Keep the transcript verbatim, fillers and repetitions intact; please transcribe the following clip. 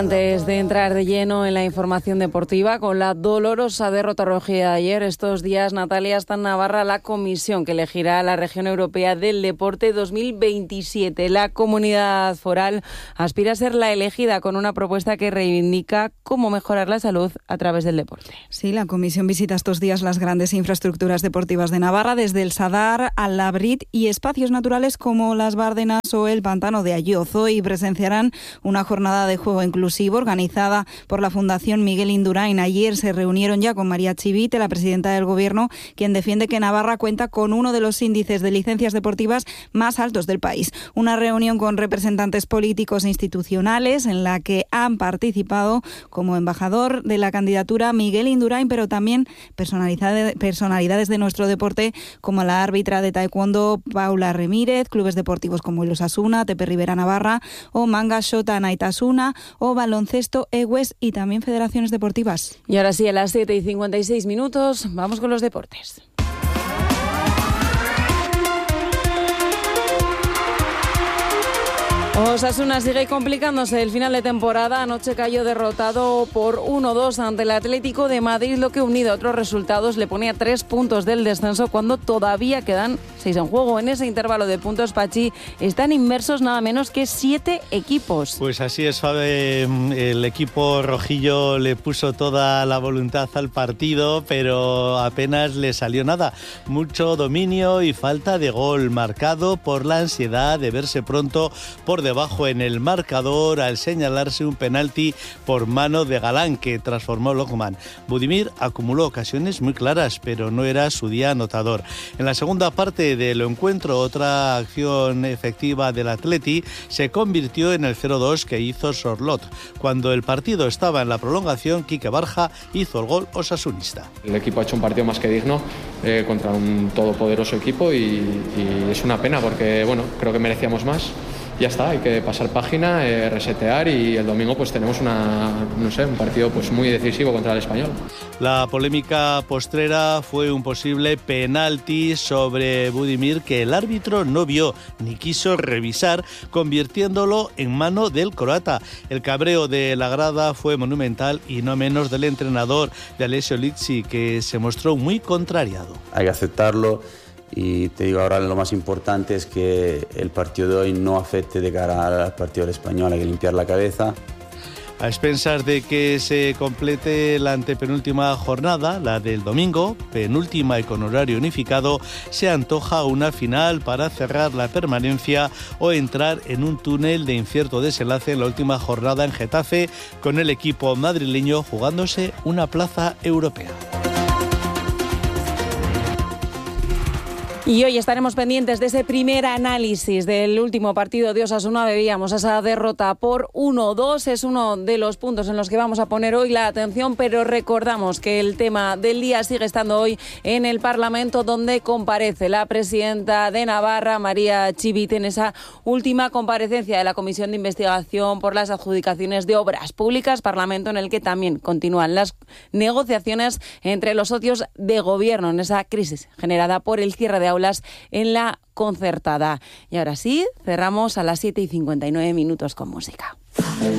Antes de entrar de lleno en la información deportiva, con la dolorosa derrota rojilla de ayer, estos días, Natalia, está en Navarra la comisión que elegirá la Región Europea del Deporte dos mil veintisiete. La comunidad foral aspira a ser la elegida con una propuesta que reivindica cómo mejorar la salud a través del deporte. Sí, la comisión visita estos días las grandes infraestructuras deportivas de Navarra, desde el Sadar al Labrit y espacios naturales como las Bárdenas o el Pantano de Ayozo, y presenciarán una jornada de juego inclusivo organizada por la Fundación Miguel Indurain. Ayer se reunieron ya con María Chivite, la presidenta del Gobierno, quien defiende que Navarra cuenta con uno de los índices de licencias deportivas más altos del país. Una reunión con representantes políticos e institucionales en la que han participado como embajador de la candidatura Miguel Indurain, pero también personalidades de nuestro deporte como la árbitra de taekwondo Paula Remírez, clubes deportivos como el Osasuna, Tepe Rivera Navarra o Manga Xota Naitasuna o baloncesto, Egues y también federaciones deportivas. Y ahora sí, a las siete y cincuenta y seis minutos, vamos con los deportes. Osasuna sigue complicándose el final de temporada. Anoche cayó derrotado por uno dos ante el Atlético de Madrid, lo que, unido a otros resultados, le ponía tres puntos del descenso cuando todavía quedan seis en juego. En ese intervalo de puntos, Pachi, están inmersos nada menos que siete equipos. Pues así es, Fabe. El equipo rojillo le puso toda la voluntad al partido, pero apenas le salió nada. Mucho dominio y falta de gol, marcado por la ansiedad de verse pronto por debajo en el marcador al señalarse un penalti por mano de Galán que transformó Logman. Budimir acumuló ocasiones muy claras, pero no era su día anotador. En la segunda parte del encuentro, otra acción efectiva del Atleti se convirtió en el cero dos que hizo Sorlot. Cuando el partido estaba en la prolongación, Quique Barja hizo el gol osasunista. El equipo ha hecho un partido más que digno eh, contra un todopoderoso equipo y, y es una pena porque bueno, creo que merecíamos más. Ya está, hay que pasar página, eh, resetear y el domingo pues tenemos una, no sé, un partido pues muy decisivo contra el Español. La polémica postrera fue un posible penalti sobre Budimir que el árbitro no vio ni quiso revisar, convirtiéndolo en mano del croata. El cabreo de la grada fue monumental y no menos del entrenador de Alessio Lizzi, que se mostró muy contrariado. Hay que aceptarlo. Y te digo, ahora lo más importante es que el partido de hoy no afecte de cara al partido del Español, hay que limpiar la cabeza. A expensas de que se complete la antepenúltima jornada, la del domingo, penúltima y con horario unificado, se antoja una final para cerrar la permanencia o entrar en un túnel de incierto desenlace en la última jornada en Getafe, con el equipo madrileño jugándose una plaza europea. Y hoy estaremos pendientes de ese primer análisis del último partido de Osasuna. Veíamos esa derrota por uno dos. Es uno de los puntos en los que vamos a poner hoy la atención, pero recordamos que el tema del día sigue estando hoy en el Parlamento, donde comparece la presidenta de Navarra, María Chivite, en esa última comparecencia de la Comisión de Investigación por las adjudicaciones de obras públicas, Parlamento en el que también continúan las negociaciones entre los socios de gobierno en esa crisis generada por el cierre de aulas en la concertada. Y ahora sí, cerramos a las siete y cincuenta y nueve minutos con música.